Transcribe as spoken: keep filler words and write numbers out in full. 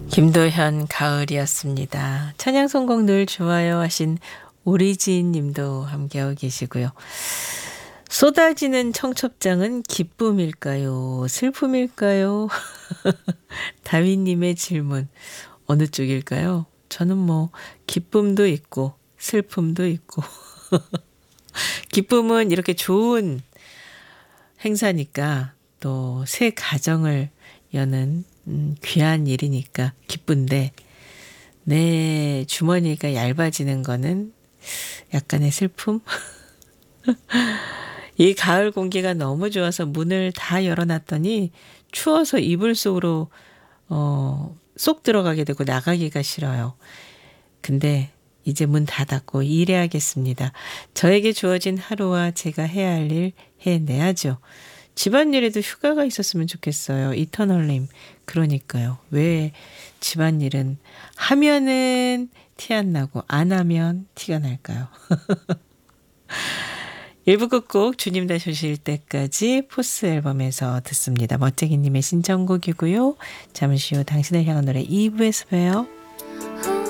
김도현 가을이었습니다. 찬양 선곡 늘 좋아요 하신 오리진 님도 함께하고 계시고요. 쏟아지는 청첩장은 기쁨일까요? 슬픔일까요? 다윗님의 질문 어느 쪽일까요? 저는 뭐 기쁨도 있고 슬픔도 있고 기쁨은 이렇게 좋은 행사니까 또 새 가정을 여는 음, 귀한 일이니까 기쁜데 내 주머니가 얇아지는 거는 약간의 슬픔? 이 가을 공기가 너무 좋아서 문을 다 열어놨더니 추워서 이불 속으로 어, 쏙 들어가게 되고 나가기가 싫어요. 근데 이제 문 닫았고 일해야겠습니다. 저에게 주어진 하루와 제가 해야 할 일 해내야죠. 집안일에도 휴가가 있었으면 좋겠어요. 이터널님. 그러니까요. 왜 집안일은 하면은 티 안 나고 안 하면 티가 날까요? 일 부 끝곡 주님 다시 오실 때까지 포스 앨범에서 듣습니다. 멋쟁이님의 신청곡이고요. 잠시 후 당신을 향한 노래 이 부에서 봬요.